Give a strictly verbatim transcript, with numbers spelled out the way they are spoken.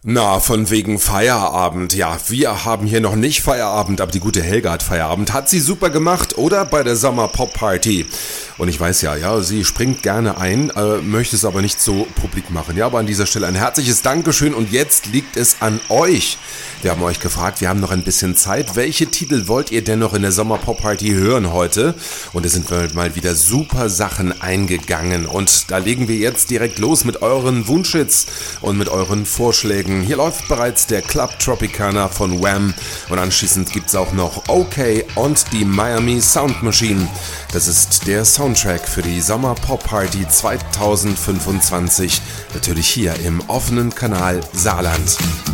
Na, von wegen Feierabend. Ja, wir haben hier noch nicht Feierabend, aber die gute Helga hat Feierabend. Hat sie super gemacht, oder? Bei der Sommer Pop Party. Und ich weiß ja, ja, sie springt gerne ein, äh, möchte es aber nicht so publik machen. Ja, aber an dieser Stelle ein herzliches Dankeschön und jetzt liegt es an euch. Wir haben euch gefragt, wir haben noch ein bisschen Zeit. Welche Titel wollt ihr denn noch in der Sommer Pop Party hören heute? Und da sind wir mal wieder super Sachen eingegangen. Und da legen wir jetzt direkt los mit euren Wunschhits und mit euren Vorschlägen. Hier läuft bereits der Club Tropicana von Wham! Und anschließend gibt's auch noch OK und die Miami Sound Machine. Das ist der Soundtrack für die Sommer Pop Party zwanzig fünfundzwanzig. Natürlich hier im offenen Kanal Saarland.